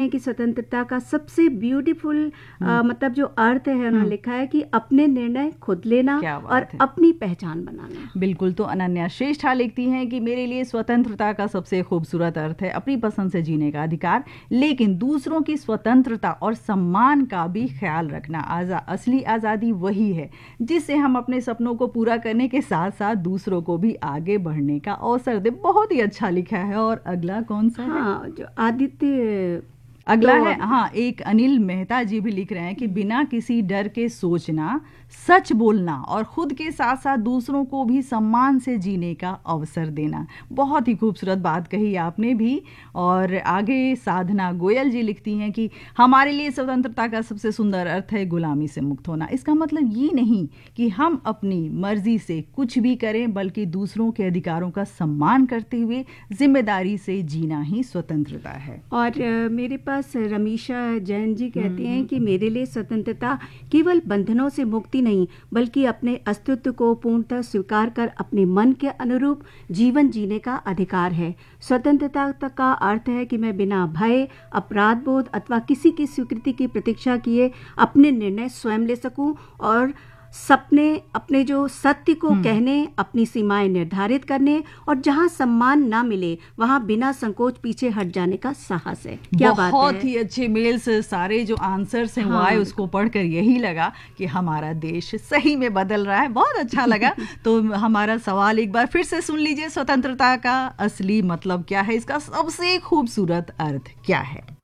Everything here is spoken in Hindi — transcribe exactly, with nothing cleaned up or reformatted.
हैं कि स्वतंत्रता का सबसे ब्यूटीफुल मतलब जो अर्थ है उन्होंने लिखा है कि अपने निर्णय खुद लेना और अपनी पहचान बनाना। बिल्कुल। तो अनन्या श्रेष्ठा लिखती हैं कि मेरे लिए स्वतंत्रता का सबसे खूबसूरत अर्थ है अपनी पसंद से जीने का अधिकार, लेकिन दूसरों की स्वतंत्रता और सम्मान का भी ख्याल रखना। आजा, असली आज़ादी वही है जिससे हम अपने सपनों को पूरा करने के साथ साथ दूसरों को भी आगे बढ़ने का अवसर दे। बहुत ही अच्छा लिखा है। और अगला कौन सा है? हाँ, जो आदित्य अगला है, हाँ, एक अनिल मेहता जी भी लिख रहे हैं कि बिना किसी डर के सोचना, सच बोलना और खुद के साथ साथ दूसरों को भी सम्मान से जीने का अवसर देना। बहुत ही खूबसूरत बात कही आपने भी। और आगे साधना गोयल जी लिखती हैं कि हमारे लिए स्वतंत्रता का सबसे सुंदर अर्थ है गुलामी से मुक्त होना। इसका मतलब ये नहीं कि हम अपनी मर्जी से कुछ भी करें, बल्कि दूसरों के अधिकारों का सम्मान करते हुए जिम्मेदारी से जीना ही स्वतंत्रता है। और uh, मेरे पास रमीशा जैन जी कहती हैं कि मेरे लिए स्वतंत्रता केवल बंधनों से मुक्ति नहीं, बल्कि अपने अस्तित्व को पूर्णतः स्वीकार कर अपने मन के अनुरूप जीवन जीने का अधिकार है। स्वतंत्रता का अर्थ है कि मैं बिना भय, अपराध बोध अथवा किसी की स्वीकृति की प्रतीक्षा किए अपने निर्णय स्वयं ले सकूं और सपने अपने जो सत्य को कहने, अपनी सीमाएं निर्धारित करने और जहां सम्मान ना मिले वहां बिना संकोच पीछे हट जाने का साहस है। क्या बात है? बहुत ही अच्छे मेल्स, सारे जो आंसर्स हैं वो आए, उसको पढ़कर यही लगा कि हमारा देश सही में बदल रहा है। बहुत अच्छा लगा। तो हमारा सवाल एक बार फिर से सुन लीजिए, स्वतंत्रता का असली मतलब क्या है, इसका सबसे खूबसूरत अर्थ क्या है?